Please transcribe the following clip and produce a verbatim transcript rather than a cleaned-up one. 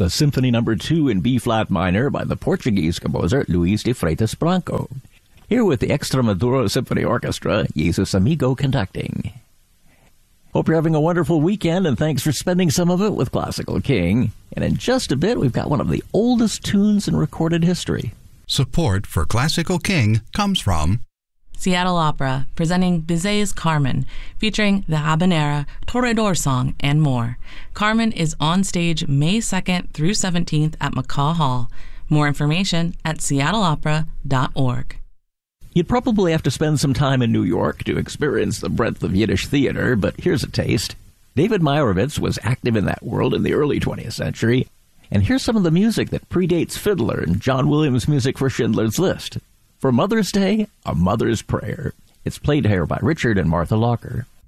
the Symphony Number two in B-flat minor by the Portuguese composer Luis de Freitas Branco. Here with the Extremadura Symphony Orchestra, Jesus Amigo conducting. Hope you're having a wonderful weekend, and thanks for spending some of it with Classical King. And in just a bit, we've got one of the oldest tunes in recorded history. Support for Classical King comes from Seattle Opera, presenting Bizet's Carmen, featuring the habanera, Toreador song, and more. Carmen is on stage May second through seventeenth at McCaw Hall. More information at seattle opera dot org. You'd probably have to spend some time in New York to experience the breadth of Yiddish theater, but here's a taste. David Meyerowitz was active in that world in the early twentieth century, and here's some of the music that predates Fiddler and John Williams' music for Schindler's List. For Mother's Day, A Mother's Prayer. It's played here by Richard and Martha Locker.